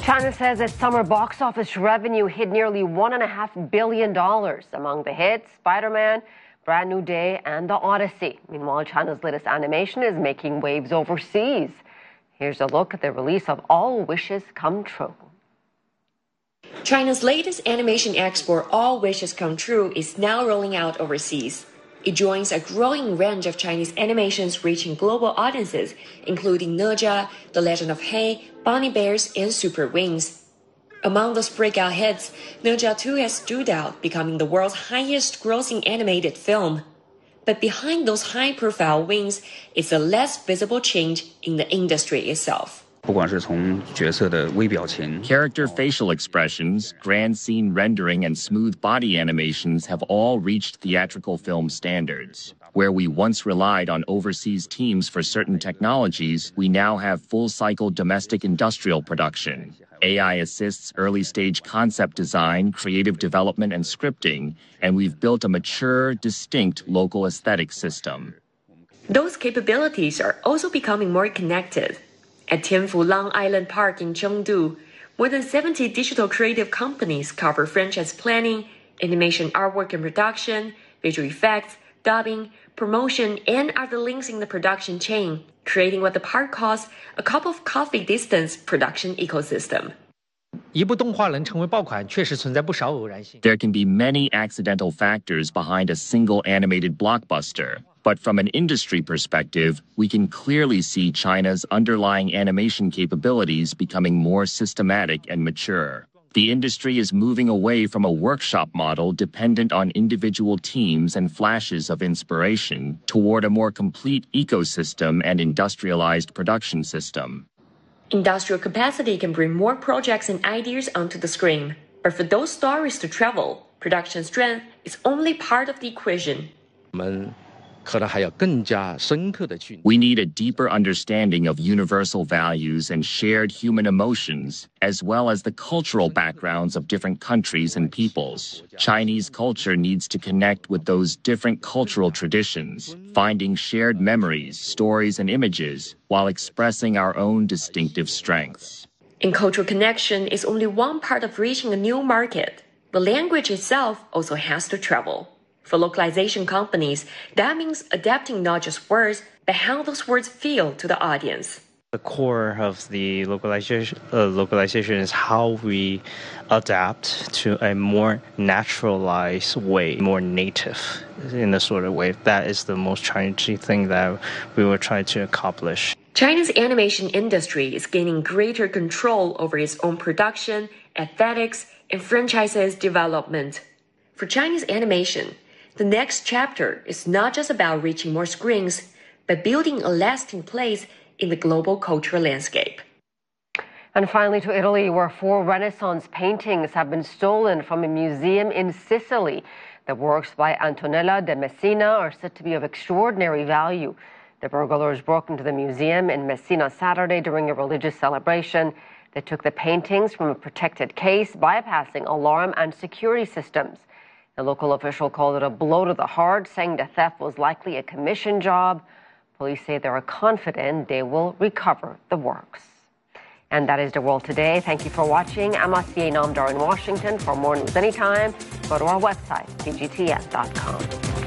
China says its summer box office revenue hit nearly $1.5 billion. Among the hits, Spider-Man, Brand New Day, and The Odyssey. Meanwhile, China's latest animation is making waves overseas. Here's a look at the release of All Wishes Come True. China's latest animation export, All Wishes Come True, is now rolling out overseas. It joins a growing range of Chinese animations reaching global audiences, including Ne Zha, The Legend of Hei, Bonnie Bears, and Super Wings. Among those breakout hits, Ne Zha 2 has stood out, becoming the world's highest-grossing animated film. But behind those high-profile wins is a less visible change in the industry itself. Character facial expressions, grand scene rendering, and smooth body animations have all reached theatrical film standards. Where we once relied on overseas teams for certain technologies, we now have full-cycle domestic industrial production. AI assists early-stage concept design, creative development, and scripting, and we've built a mature, distinct local aesthetic system. Those capabilities are also becoming more connected. At Tianfu Long Island Park in Chengdu, more than 70 digital creative companies cover franchise planning, animation artwork and production, visual effects, dubbing, promotion, and other links in the production chain, creating what the park calls a cup of coffee distance production ecosystem. There can be many accidental factors behind a single animated blockbuster. But from an industry perspective, we can clearly see China's underlying animation capabilities becoming more systematic and mature. The industry is moving away from a workshop model dependent on individual teams and flashes of inspiration toward a more complete ecosystem and industrialized production system. Industrial capacity can bring more projects and ideas onto the screen. But for those stories to travel, production strength is only part of the equation. We need a deeper understanding of universal values and shared human emotions, as well as the cultural backgrounds of different countries and peoples. Chinese culture needs to connect with those different cultural traditions, finding shared memories, stories, and images, while expressing our own distinctive strengths. And cultural connection is only one part of reaching a new market. The language itself also has to travel. For localization companies, that means adapting not just words, but how those words feel to the audience. The core of the localization is how we adapt to a more naturalized way, more native in a sort of way. That is the most challenging thing that we will try to accomplish. China's animation industry is gaining greater control over its own production, aesthetics, and franchises development. For Chinese animation, the next chapter is not just about reaching more screens, but building a lasting place in the global cultural landscape. And finally to Italy, where 4 Renaissance paintings have been stolen from a museum in Sicily. The works by Antonella de Messina are said to be of extraordinary value. The burglars broke into the museum in Messina Saturday during a religious celebration. They took the paintings from a protected case, bypassing alarm and security systems. A local official called it a blow to the heart, saying the theft was likely a commission job. Police say they are confident they will recover the works. And that is The World Today. Thank you for watching. I'm Asiye Namdar in Washington. For more news anytime, go to our website, pgtn.com.